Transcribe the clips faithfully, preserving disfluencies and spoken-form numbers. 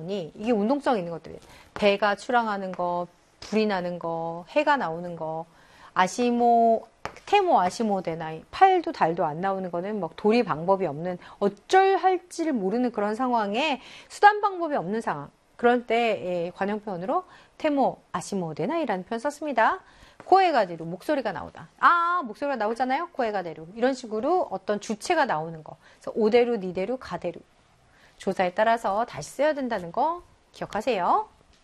나오니 이게 운동성 있는 것들이에요. 배가 출항하는 거, 불이 나는 거, 해가 나오는 거, 아시모, 테모 아시모 데나이, 팔도 달도 안 나오는 거는 막 도리 방법이 없는, 어쩔 할지를 모르는 그런 상황에 수단 방법이 없는 상황. 그럴 때 예, 관용 표현으로 테모 아시모 데나이라는 표현 썼습니다. 코에가 대루, 목소리가 나오다. 아, 목소리가 나오잖아요. 코에가 대루. 이런 식으로 어떤 주체가 나오는 거. 그래서 오대루, 니대루, 가대루. 조사에 따라서 다시 써야 된다는 거 기억하세요.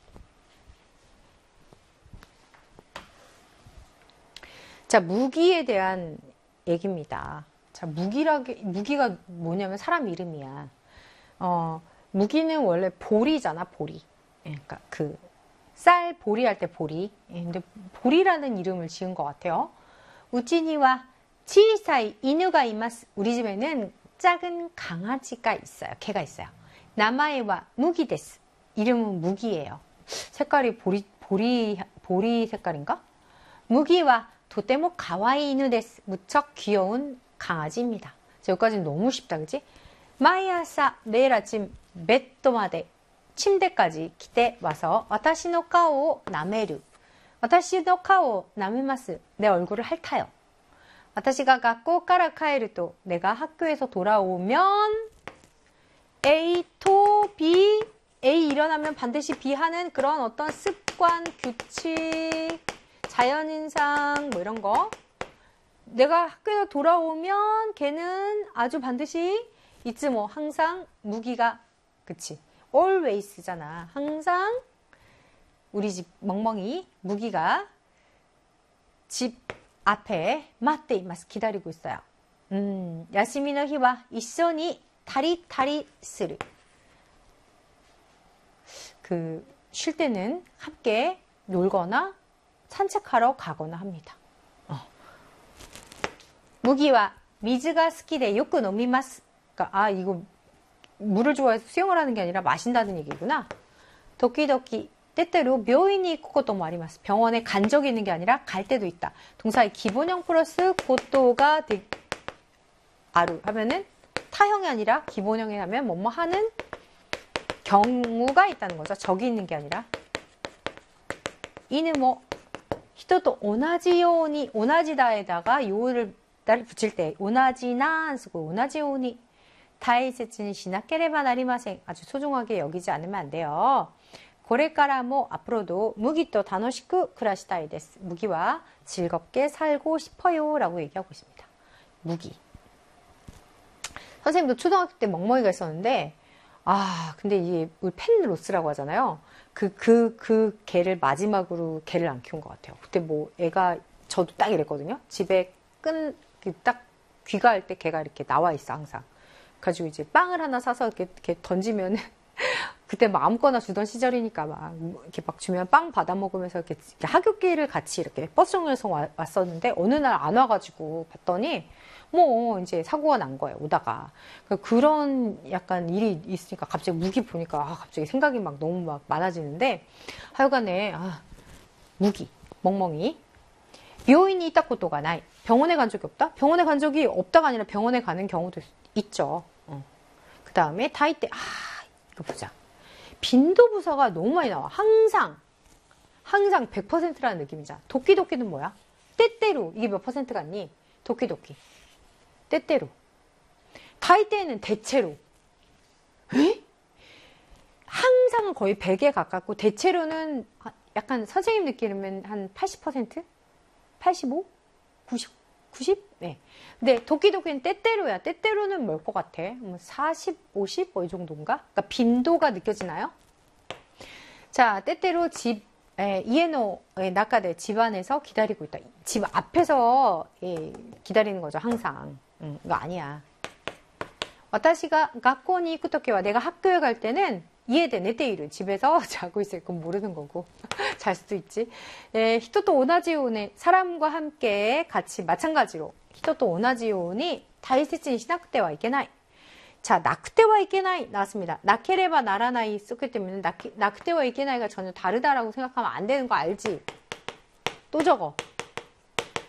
자, 무기에 대한 얘기입니다. 자, 무기라게, 무기가 뭐냐면 사람 이름이야. 어, 무기는 원래 보리잖아, 보리. 그러니까 그, 쌀 보리 할 때 보리. 근데 보리라는 이름을 지은 것 같아요. 우찌니와 치사이 이누가 이마스. 우리 집에는 작은 강아지가 있어요. 개가 있어요. 나마에와 무기 데스. 이름은 무기예요. 색깔이 보리, 보리, 보리 색깔인가? 무기와 도테모 가와이 이누 데스. 무척 귀여운 강아지입니다. 여기까지는 너무 쉽다, 그지? 마이아사 매일 아침 베ッドまで 침대까지 기대 와서 와타시노 카오を舐める. 와타시노 카오を舐めます. 내 얼굴을 핥아요. 와타시가学校から帰ると 내가 학교에서 돌아오면 A to B, A 일어나면 반드시 B 하는 그런 어떤 습관, 규칙, 자연인상 뭐 이런 거. 내가 학교에서 돌아오면 걔는 아주 반드시 이츠모 항상 무기가 그치 always잖아. 항상 우리 집 멍멍이 무기가 집 앞에 맞대 이마스 기다리고 있어요. 음, 야시미노 히와 이쇼니 타리타리 스르. 그 쉴 때는 함께 놀거나 산책하러 가거나 합니다. 어. 무기와 미즈가 스키데 요크 노미마스. 그러니까 아 이거 물을 좋아해서 수영을 하는 게 아니라 마신다는 얘기구나. 도끼도끼 때때로 묘인이 코코도 마리마스. 병원에 간 적이 있는 게 아니라 갈 때도 있다. 동사의 기본형 플러스 고토가 되, 아루 하면은 타형이 아니라 기본형이 하면 뭐뭐 하는 경우가 있다는 거죠. 적이 있는 게 아니라. 이는 뭐 히토도 오나지요니 오나지다에다가 요를 나를 붙일 때 오나지나 안 쓰고 오나지요니 다이세츠니 시나케레바 나리마생. 아주 소중하게 여기지 않으면 안 돼요. 고레까라 뭐 앞으로도 무기또 다노시쿠 쿠라시타이 데스. 무기와 즐겁게 살고 싶어요 라고 얘기하고 있습니다. 무기. 선생님도 초등학교 때 멍멍이가 있었는데 아 근데 이게 우리 펜로스라고 하잖아요. 그 그 그 개를 마지막으로 개를 안 키운 것 같아요. 그때 뭐 애가 저도 딱 이랬거든요. 집에 끈 딱 귀가할 때 개가 이렇게 나와 있어 항상. 가지고 이제 빵을 하나 사서 이렇게, 이렇게 던지면 그때 막 아무거나 주던 시절이니까 막 이렇게 막 주면 빵 받아 먹으면서 이렇게, 이렇게 하굣길을 같이 이렇게 버스 정류장에서 와, 왔었는데 어느 날 안 와가지고 봤더니 뭐 이제 사고가 난 거예요. 오다가 그런 약간 일이 있으니까 갑자기 무기 보니까 아, 갑자기 생각이 막 너무 막 많아지는데 하여간에 아, 무기 멍멍이 묘인이 있다 것도가 나이. 병원에 간 적이 없다? 병원에 간 적이 없다가 아니라 병원에 가는 경우도 있죠. 어. 그 다음에 다이때 아 이거 보자. 빈도부사가 너무 많이 나와. 항상 항상 백 퍼센트라는 느낌이잖아. 도끼도끼는 뭐야? 때때로. 이게 몇 퍼센트 같니? 도끼도끼. 때때로. 다이때는 대체로. 에? 항상은 거의 백에 가깝고 대체로는 약간 선생님 느끼면 한 팔십 퍼센트? 팔십오? 구십? 구십? 네. 근데 도끼도끼는 때때로야. 때때로는 뭘 것 같아? 사십, 오십? 뭐 이 정도인가? 그러니까 빈도가 느껴지나요? 자, 때때로 집, 에, 이에노, 에, 나카데 집안에서 기다리고 있다. 집 앞에서 예, 기다리는 거죠. 항상. 음, 이거 아니야. 와타시가 학교에行くときは 내가 학교에 갈 때는 이에데 네테이루 집에서 자고 있을 건 모르는 거고 잘 수도 있지. 예, 히토토 오나지요니 사람과 함께 같이 마찬가지로 히토토 오나지요니 다이세츠니 시나쿠테와 이케나이. 자, 나쿠테와 이케나이 나왔습니다. 나케레바 나라나이 썼기 때문에 나쿠테와 이케나이가 전혀 다르다라고 생각하면 안 되는 거 알지? 또 적어.